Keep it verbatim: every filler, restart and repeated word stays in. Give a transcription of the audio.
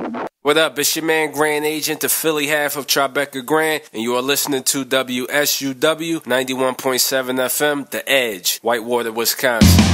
What up? It's your man Grand Agent, the Philly half of Tribeca Grand, and you are listening to W S U W ninety-one point seven F M, The Edge, Whitewater, Wisconsin.